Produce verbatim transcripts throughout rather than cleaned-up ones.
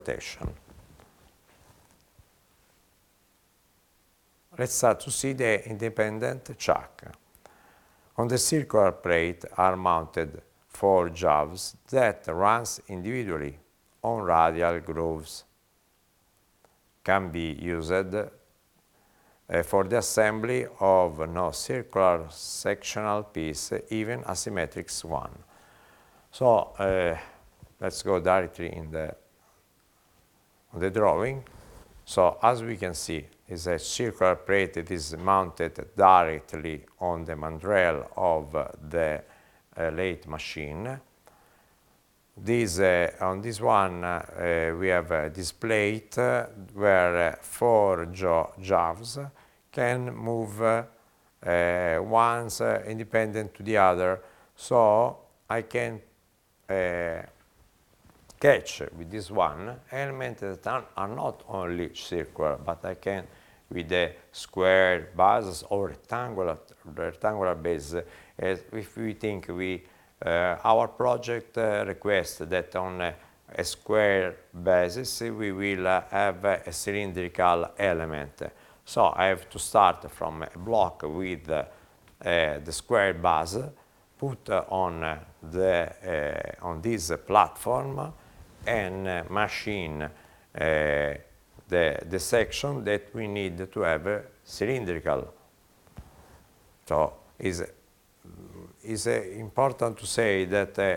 rotation. Let's start to see the independent chuck. On the circular plate are mounted four jobs that runs individually on radial grooves. Can be used uh, for the assembly of no circular sectional piece, even asymmetric one. So uh, let's go directly in the on the drawing. So as we can see, is a circular plate that is mounted directly on the mandrel of uh, the uh, lathe machine. This, uh, on this one, uh, uh, we have uh, this plate uh, where uh, four jo jobs can move uh, uh, one's uh, independent to the other. So I can uh, catch with this one elements that are, are not only circular, but I can with the square bases or rectangular, rectangular base. Uh, if we think we, uh, our project uh, requests that on uh, a square basis we will uh, have a cylindrical element. So I have to start from a block with uh, uh, the square base, put uh, on uh, the uh, on this uh, platform, and uh, machine uh, the, the section that we need to have uh, cylindrical. So it's, it's uh, important to say that uh,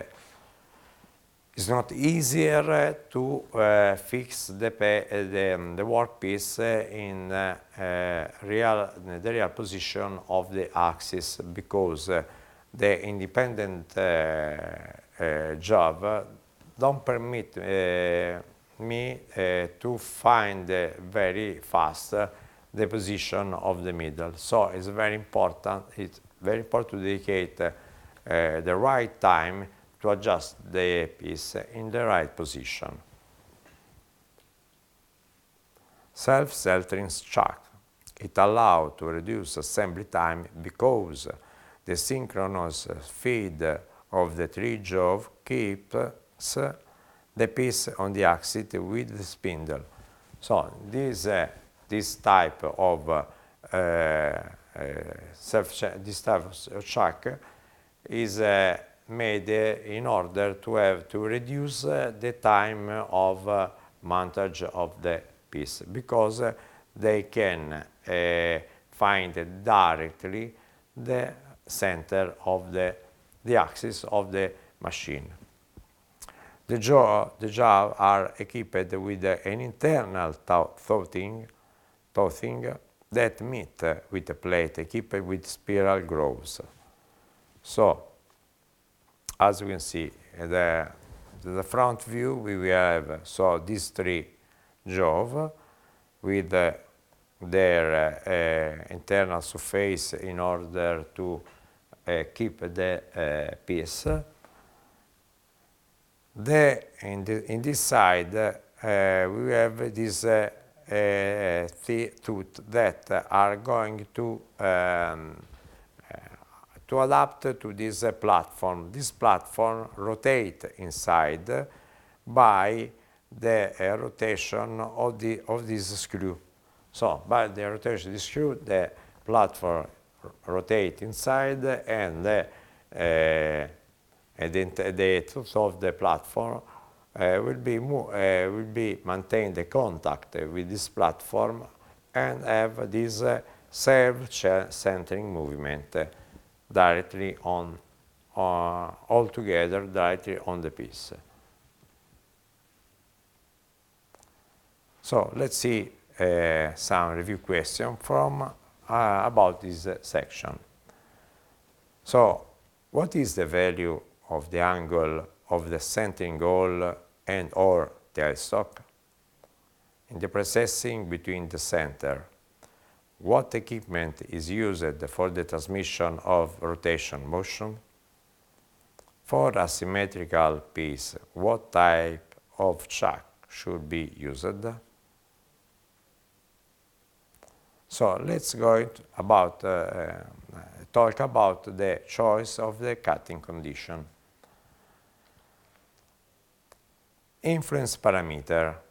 it's not easier uh, to uh, fix the, uh, the, um, the workpiece uh, in uh, uh, real, the real position of the axis, because uh, the independent uh, uh, job uh, don't permit uh, me uh, to find uh, very fast uh, the position of the middle. So it's very important, it's very important to dedicate uh, uh, the right time to adjust the piece in the right position. Self-centering chuck. It allows to reduce assembly time because the synchronous feed of the three job keeps the piece on the axis with the spindle. So this uh, this type of uh, uh, self this type of chuck is uh, made uh, in order to have to reduce uh, the time of uh, montage of the piece, because uh, they can uh, find directly the center of the the axis of the machine. The jaw, the jaw are equipped with an internal toothing, toothing that meet with a plate equipped with spiral grooves. So, as you can see, the, the front view we will have so these three jaws with uh, their uh, uh, internal surface in order to uh, keep the uh, piece. The, in, the, in this side, uh, we have these uh, uh, tooth that are going to um, uh, to adapt to this uh, platform. This platform rotates inside by the uh, rotation of the of this screw. So by the rotation of the screw, the platform rotates inside, and the uh, and the, the tooth of the platform uh, will be uh, will be maintain the contact with this platform and have this uh, self-centering movement uh, directly on uh, all together directly on the piece. So let's see uh, some review question from uh, about this uh, section. So what is the value of the angle of the centering hole and or tailstock? In the processing between the center, what equipment is used for the transmission of rotation motion? For a symmetrical piece, what type of chuck should be used? So let's go into about uh, talk about the choice of the cutting condition. Influence parameter.